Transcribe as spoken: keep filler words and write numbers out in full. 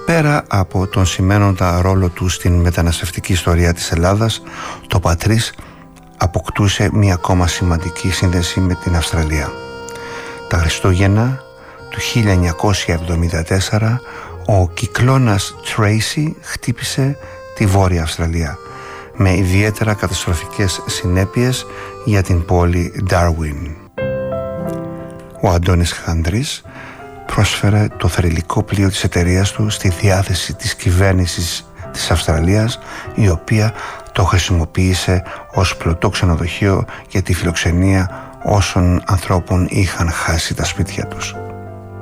Πέρα από τον σημαίνοντα ρόλο του στην μεταναστευτική ιστορία της Ελλάδας, το Πατρίς αποκτούσε μία ακόμα σημαντική σύνδεση με την Αυστραλία. Τα Χριστούγεννα του χίλια εννιακόσια εβδομήντα τέσσερα ο κυκλώνας Tracy χτύπησε τη Βόρεια Αυστραλία με ιδιαίτερα καταστροφικές συνέπειες για την πόλη Darwin. Ο Αντώνης Χανδρής πρόσφερε το θρυλικό πλοίο της εταιρείας του στη διάθεση της κυβέρνησης της Αυστραλίας, η οποία το χρησιμοποίησε ως πλωτό ξενοδοχείο για τη φιλοξενία όσων ανθρώπων είχαν χάσει τα σπίτια τους.